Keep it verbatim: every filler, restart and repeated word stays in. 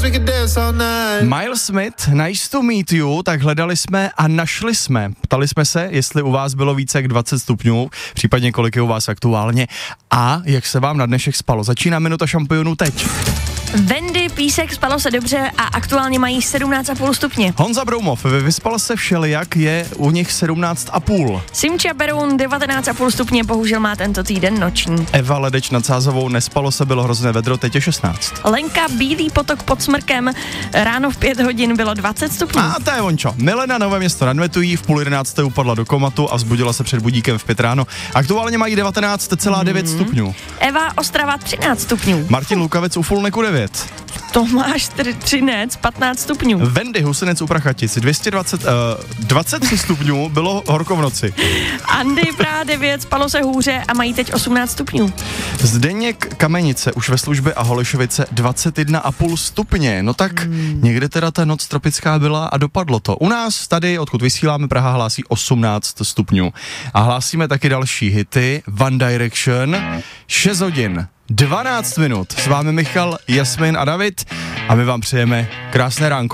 Miles Smith, Nice to meet you, tak hledali jsme a našli jsme. Ptali jsme se, jestli u vás bylo více jak dvacet stupňů, případně kolik je u vás aktuálně a jak se vám na dnešek spalo. Začíná minuta šampionů teď. Wendy, Písek, spalo se dobře a aktuálně mají sedmnáct celá pět stupně. Honza Broumov, vyspal se všelijak, je u nich sedmnáct celá pět. Simča Beroun, devatenáct celá pět stupně, bohužel má tento týden noční. Eva Ledeč nad Sázovou, nespalo se, bylo hrozné vedro, teď je šestnáct. Lenka, Bílý potok pod Smrkem, ráno v pět hodin bylo dvacet stupňů. A to je ončo. Milena, Nové Město nad Metují, v půl jedenácté upadla do komatu a vzbudila se před budíkem v pět ráno. Aktuálně mají devatenáct celá devět hmm. stupňů. Eva Ostrava třináct stupňů. Martin Lukavec u Fulneku devět. Tomáš Třinec patnáct stupňů. Wendy Husinec u Prachatic dvě stě dvacet, uh, dvacet tři stupňů, bylo horko v noci. Andy Praha devět, spalo se hůře a mají teď osmnáct stupňů. Zdeněk Kamenice už ve službě a Holešovice dvacet jedna celá pět stupně. No tak hmm. někde teda ta noc tropická byla a dopadlo to. U nás tady, odkud vysíláme, Praha hlásí osmnáct stupňů. A hlásíme taky další hity. One Direction, šest hodin, dvanáct minut. S vámi Michal, Jasmin a David a my vám přejeme krásné ránko.